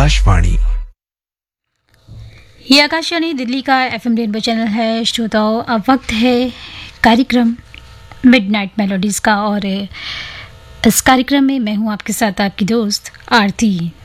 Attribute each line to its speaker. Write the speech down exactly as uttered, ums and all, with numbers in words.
Speaker 1: आकाशवाणी।
Speaker 2: ये आकाशवाणी दिल्ली का FM rainbow channel है। श्रोताओं, अब वक्त है कार्यक्रम मिडनाइट मेलोडीज़ का, और इस कार्यक्रम में मैं हूं आपके साथ आपकी दोस्त आरती।